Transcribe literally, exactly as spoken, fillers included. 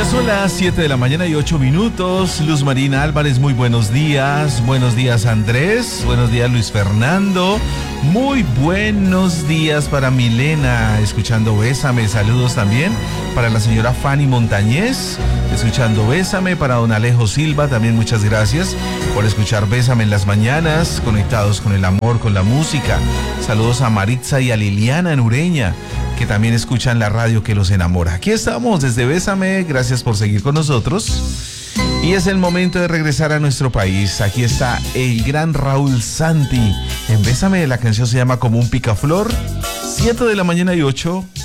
Ya son las siete de la mañana y ocho minutos. Luz Marina Álvarez, muy buenos días. Buenos días, Andrés. Buenos días, Luis Fernando. Muy buenos días para Milena, escuchando Bésame. Saludos también para la señora Fanny Montañez, escuchando Bésame. Para don Alejo Silva, también muchas gracias por escuchar Bésame en las mañanas, conectados con el amor, con la música. Saludos a Maritza y a Liliana en Ureña, que también escuchan la radio que los enamora. Aquí estamos desde Bésame, gracias por seguir con nosotros. Y es el momento de regresar a nuestro país. Aquí está el gran Raúl Santi en Bésame. La canción se llama Como un picaflor. siete de la mañana y ocho.